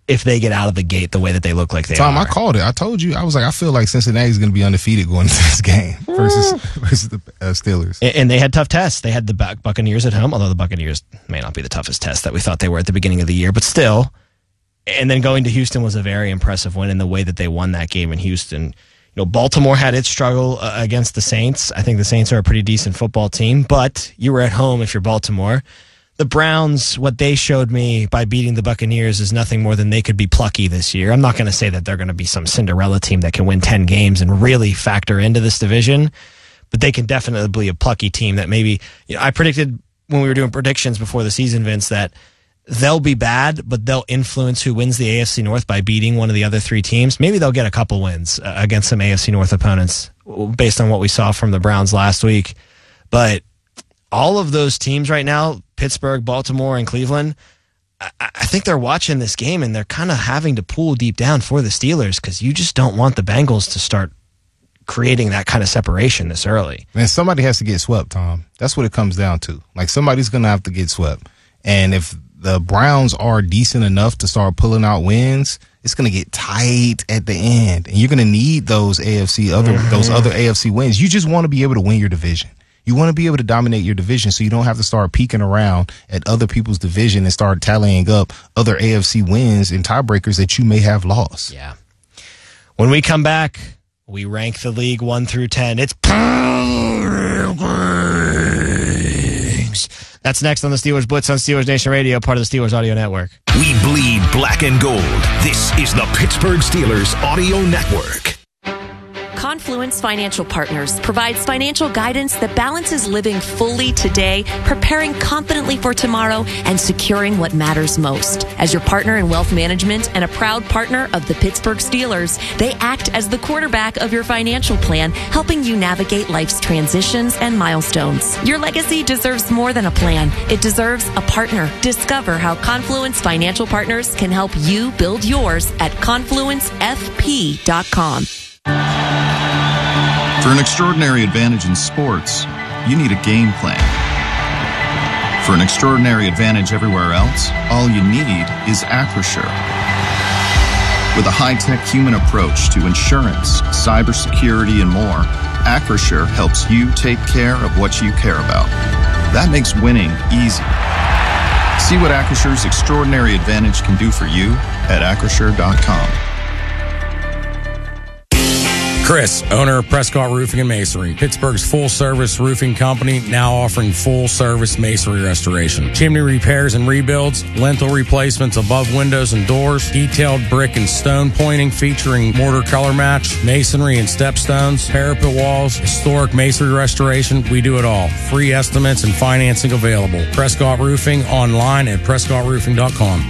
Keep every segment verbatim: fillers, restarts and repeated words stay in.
if they get out of the gate the way that they look like they Tom, are. I called it. I told you. I was like, I feel like Cincinnati's going to be undefeated going into this game versus versus the uh, Steelers. And, and they had tough tests. They had the Buccaneers at home, although the Buccaneers may not be the toughest test that we thought they were at the beginning of the year, but still. And then going to Houston was a very impressive win in the way that they won that game in Houston. You know, Baltimore had its struggle uh, against the Saints. I think the Saints are a pretty decent football team, but you were at home if you're Baltimore. The Browns, what they showed me by beating the Buccaneers is nothing more than they could be plucky this year. I'm not going to say that they're going to be some Cinderella team that can win ten games and really factor into this division, but they can definitely be a plucky team that maybe, you know, I predicted when we were doing predictions before the season, Vince, that they'll be bad, but they'll influence who wins the A F C North by beating one of the other three teams. Maybe they'll get a couple wins uh, against some A F C North opponents based on what we saw from the Browns last week. But all of those teams right now, Pittsburgh, Baltimore, and Cleveland, I, I think they're watching this game and they're kind of having to pull deep down for the Steelers because you just don't want the Bengals to start creating that kind of separation this early. Man, somebody has to get swept, Tom. That's what it comes down to. Like, somebody's going to have to get swept. And if the Browns are decent enough to start pulling out wins, it's going to get tight at the end. And you're going to need those A F C, other mm-hmm. those other A F C wins. You just want to be able to win your division. You want to be able to dominate your division so you don't have to start peeking around at other people's division and start tallying up other A F C wins and tiebreakers that you may have lost. Yeah. When we come back, we rank the league one through ten. It's That's next on the Steelers Blitz on Steelers Nation Radio, part of the Steelers Audio Network. We bleed black and gold. This is the Pittsburgh Steelers Audio Network. Confluence Financial Partners provides financial guidance that balances living fully today, preparing confidently for tomorrow, and securing what matters most. As your partner in wealth management and a proud partner of the Pittsburgh Steelers, they act as the quarterback of your financial plan, helping you navigate life's transitions and milestones. Your legacy deserves more than a plan. It deserves a partner. Discover how Confluence Financial Partners can help you build yours at confluence f p dot com. For an extraordinary advantage in sports, you need a game plan. For an extraordinary advantage everywhere else, all you need is Acrisure. With a high-tech human approach to insurance, cybersecurity, and more, Acrisure helps you take care of what you care about. That makes winning easy. See what Acrisure's extraordinary advantage can do for you at acrisure dot com. Chris, owner of Prescott Roofing and Masonry, Pittsburgh's full-service roofing company, now offering full-service masonry restoration. Chimney repairs and rebuilds, lintel replacements above windows and doors, detailed brick and stone pointing featuring mortar color match, masonry and stepstones, parapet walls, historic masonry restoration. We do it all. Free estimates and financing available. Prescott Roofing online at prescott roofing dot com.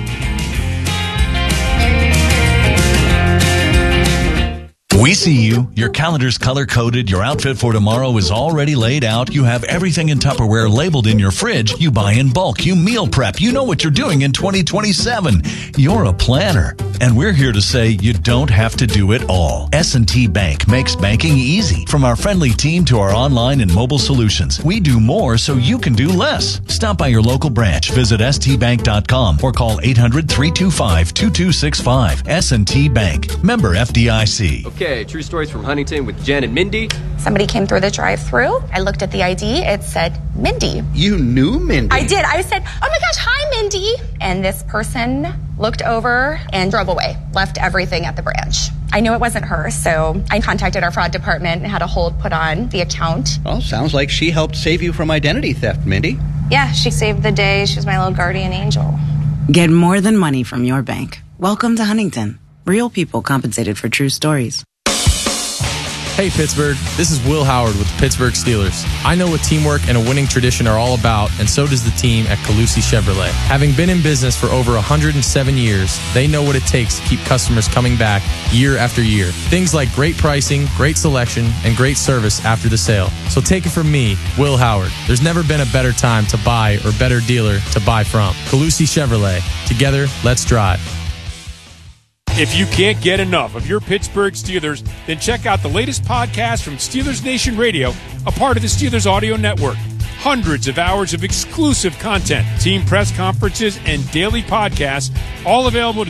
We see you. Your calendar's color-coded. Your outfit for tomorrow is already laid out. You have everything in Tupperware labeled in your fridge. You buy in bulk. You meal prep. You know what you're doing in twenty twenty-seven. You're a planner. And we're here to say you don't have to do it all. S and T Bank makes banking easy. From our friendly team to our online and mobile solutions, we do more so you can do less. Stop by your local branch. Visit s t bank dot com or call eight hundred, three two five, two two six five. S and T Bank. Member F D I C. Okay, true stories from Huntington with Jen and Mindy. Somebody came through the drive-thru. I looked at the I D. It said Mindy. You knew Mindy? I did. I said, oh my gosh, hi, Mindy. And this person looked over and drove away, left everything at the branch. I knew it wasn't her, so I contacted our fraud department and had a hold put on the account. Well, sounds like she helped save you from identity theft, Mindy. Yeah, she saved the day. She was my little guardian angel. Get more than money from your bank. Welcome to Huntington. Real people compensated for true stories. Hey Pittsburgh, this is Will Howard with the Pittsburgh Steelers. I know what teamwork and a winning tradition are all about, and so does the team at Calusi Chevrolet. Having been in business for over one hundred seven years, they know what it takes to keep customers coming back year after year. Things like great pricing, great selection, and great service after the sale. So take it from me, Will Howard. There's never been a better time to buy or better dealer to buy from. Calusi Chevrolet. Together, let's drive. If you can't get enough of your Pittsburgh Steelers, then check out the latest podcast from Steelers Nation Radio, a part of the Steelers Audio Network. Hundreds of hours of exclusive content, team press conferences, and daily podcasts, all available to